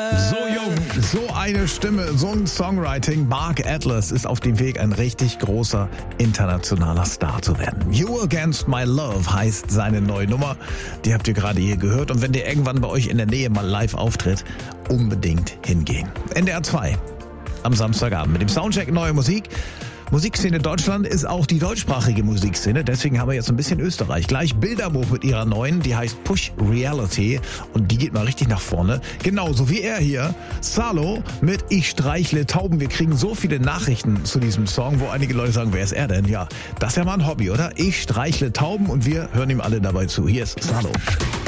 So jung, so eine Stimme, so ein Songwriting. Mark Atlas ist auf dem Weg, ein richtig großer internationaler Star zu werden. You Against My Love heißt seine neue Nummer. Die habt ihr gerade hier gehört. Und wenn der irgendwann bei euch in der Nähe mal live auftritt, unbedingt hingehen. NDR 2 am Samstagabend mit dem Soundcheck Neue Musik. Musikszene Deutschland ist auch die deutschsprachige Musikszene, deswegen haben wir jetzt ein bisschen Österreich. Gleich Bilderbuch mit ihrer neuen, die heißt Push Reality und die geht mal richtig nach vorne. Genauso wie er hier, Salo mit Ich streichle Tauben. Wir kriegen so viele Nachrichten zu diesem Song, wo einige Leute sagen, wer ist er denn? Ja, das ist ja mal ein Hobby, oder? Ich streichle Tauben und wir hören ihm alle dabei zu. Hier ist Salo.